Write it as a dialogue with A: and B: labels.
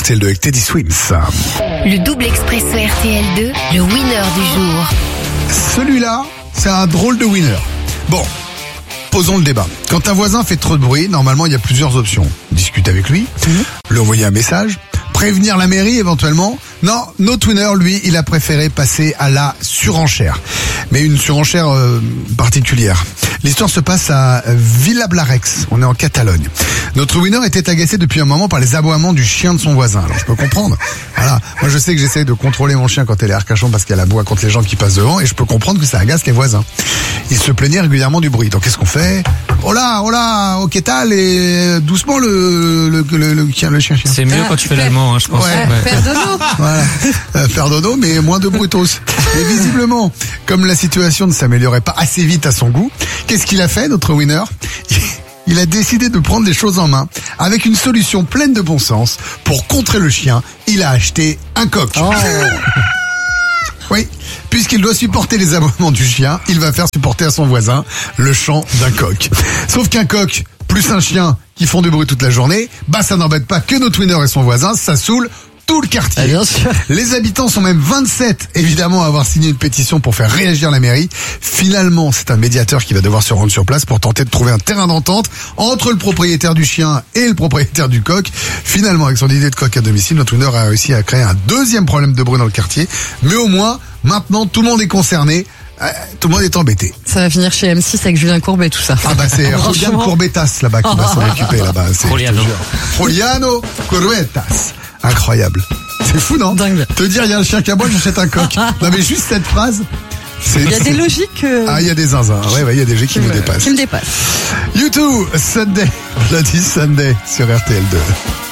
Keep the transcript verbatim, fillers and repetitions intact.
A: R T L deux avec Teddy Swims.
B: Le double expresso R T L deux, le winner du jour.
A: Celui-là, c'est un drôle de winner. Bon, posons le débat. Quand un voisin fait trop de bruit, normalement, il y a plusieurs options. Discuter avec lui, mmh. lui envoyer un message, prévenir la mairie éventuellement. Non, notre winner, lui, il a préféré passer à la surenchère. Mais une surenchère euh, particulière. L'histoire se passe à Villablarex, on est en Catalogne. Notre winner était agacé depuis un moment par les aboiements du chien de son voisin. Alors je peux comprendre. Voilà. Moi je sais que j'essaie de contrôler mon chien quand elle est à Arcachon parce qu'elle aboie contre les gens qui passent devant et je peux comprendre que ça agace les voisins. Il se plaignait régulièrement du bruit. Donc qu'est-ce qu'on fait? Oh là, oh là, au Kétal et doucement le le le, le, chien, le chien chien.
C: C'est mieux ah, quand tu fais l'allemand, hein, je pense.
A: Ouais.
B: Ouais. Faire dodo.
A: Voilà. Euh, faire dodo, mais moins de brutos. Et visiblement, comme la situation ne s'améliorait pas assez vite à son goût, qu'est-ce qu'il a fait, notre winner? Il a décidé de prendre les choses en main avec une solution pleine de bon sens. Pour contrer le chien, il a acheté un coq. Oh. Oui, puisqu'il doit supporter les aboiements du chien, il va faire supporter à son voisin le chant d'un coq. Sauf qu'un coq plus un chien qui font du bruit toute la journée, bah ça n'embête pas que notre winner et son voisin, ça saoule tout le quartier. Ah, bien sûr. Les habitants sont même vingt-sept, évidemment, à avoir signé une pétition pour faire réagir la mairie. Finalement, c'est un médiateur qui va devoir se rendre sur place pour tenter de trouver un terrain d'entente entre le propriétaire du chien et le propriétaire du coq. Finalement, avec son idée de coq à domicile, notre winner a réussi à créer un deuxième problème de bruit dans le quartier. Mais au moins, maintenant, tout le monde est concerné. Euh, tout le monde est embêté.
D: Ça va finir chez M six avec Julien Courbet, tout ça.
A: Ah bah c'est Julian Courbetas là-bas qui va s'en occuper là-bas.
C: Juliano.
A: Juliano Courbetas. Incroyable. C'est fou, non?
D: Dingue.
A: Te dire, il y a un chien qui aboie, j'achète un coq. Non, mais juste cette phrase.
D: Il y a des logiques. Euh...
A: Ah, il y a des zinzins. Ouais, ouais, il y a des gens qui me dépassent.
D: Qui me dépassent.
A: YouTube, Sunday, Bloody Sunday sur R T L deux.